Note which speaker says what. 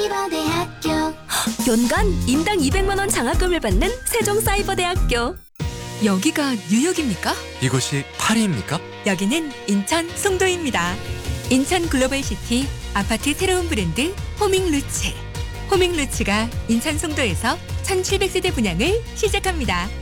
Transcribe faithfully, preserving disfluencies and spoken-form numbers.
Speaker 1: 사이버대학교.
Speaker 2: 연간 인당 이백만 원 장학금을 받는 세종사이버대학교.
Speaker 3: 여기가 뉴욕입니까?
Speaker 4: 이곳이 파리입니까?
Speaker 3: 여기는 인천 송도입니다. 인천 글로벌시티 아파트 새로운 브랜드 호밍루츠. 호밍루츠가 인천 송도에서 천칠백 세대 분양을 시작합니다.